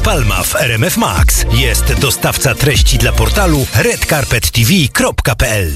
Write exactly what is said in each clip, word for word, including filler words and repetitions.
Palma w R M F Max. Jest dostawca treści dla portalu red carpet t v kropka p l.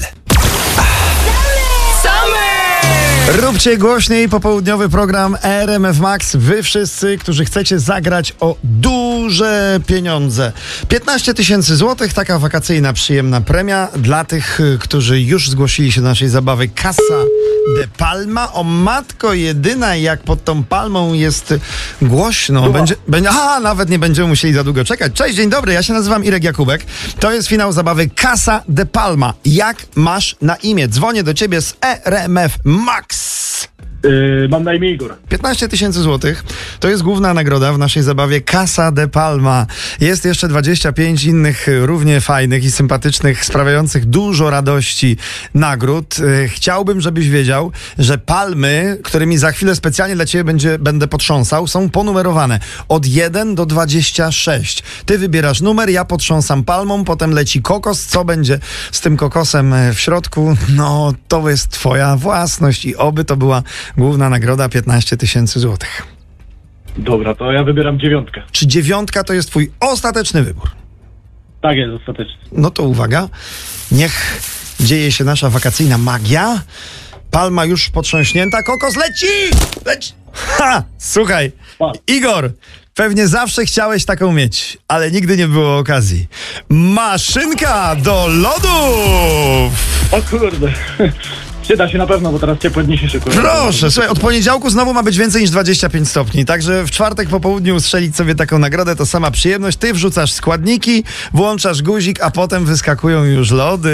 Róbcie głośniej popołudniowy program R M F Max. Wy wszyscy, którzy chcecie zagrać o duże pieniądze. piętnaście tysięcy złotych, taka wakacyjna, przyjemna premia dla tych, którzy już zgłosili się do naszej zabawy Casa de Palma. O matko jedyna, jak pod tą palmą jest głośno. Będzie, będzie, aha, nawet nie będziemy musieli za długo czekać. Cześć, dzień dobry, ja się nazywam Irek Jakubek. To jest finał zabawy Casa de Palma. Jak masz na imię? Dzwonię do ciebie z R M F Max. Yy, mam na imię Igor. piętnaście tysięcy złotych to jest główna nagroda w naszej zabawie Casa de Palma. Jest jeszcze dwadzieścia pięć innych równie fajnych i sympatycznych, sprawiających dużo radości nagród. Chciałbym, żebyś wiedział, że palmy, którymi za chwilę specjalnie dla ciebie będzie, będę potrząsał, są ponumerowane od jeden do dwudziestu sześciu. Ty wybierasz numer, ja potrząsam palmą, potem leci kokos. Co będzie z tym kokosem w środku? No, to jest twoja własność i oby to była główna nagroda piętnaście tysięcy złotych. Dobra, to ja wybieram dziewiątkę. Czy dziewiątka to jest twój ostateczny wybór? Tak jest, ostatecznie. No to uwaga, niech dzieje się nasza wakacyjna magia. Palma już potrząśnięta, kokos leci! Leci! Ha! Słuchaj, Igor, pewnie zawsze chciałeś taką mieć, ale nigdy nie było okazji. Maszynka do lodów! O kurde. Przyda się na pewno, bo teraz ciepłe dni się szykują. Proszę, słuchaj, od poniedziałku znowu ma być więcej niż dwadzieścia pięć stopni, także w czwartek po południu ustrzelić sobie taką nagrodę to sama przyjemność. Ty wrzucasz składniki, włączasz guzik, a potem wyskakują już lody.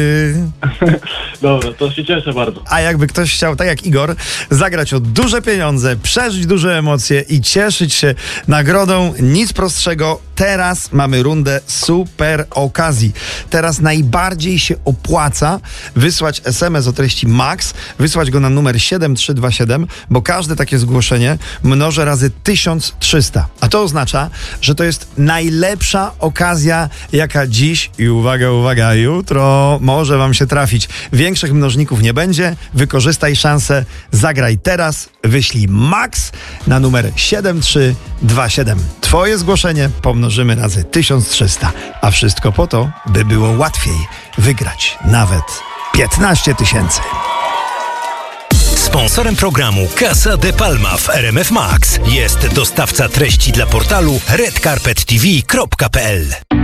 Dobra, to się cieszę bardzo. A jakby ktoś chciał, tak jak Igor, zagrać o duże pieniądze, przeżyć duże emocje i cieszyć się nagrodą, nic prostszego. Teraz mamy rundę super okazji. Teraz najbardziej się opłaca wysłać es em es o treści Max, wysłać go na numer siedem trzy dwa siedem, bo każde takie zgłoszenie mnożę razy tysiąc trzysta. A to oznacza, że to jest najlepsza okazja, jaka dziś i uwaga, uwaga, jutro może wam się trafić. Większych mnożników nie będzie. Wykorzystaj szansę. Zagraj teraz. Wyślij Max na numer siedem trzy dwa siedem. Twoje zgłoszenie pomnożymy razy tysiąc trzysta. A wszystko po to, by było łatwiej wygrać nawet piętnaście tysięcy. Sponsorem programu Casa de Palma w R M F Max jest dostawca treści dla portalu red carpet t v kropka p l.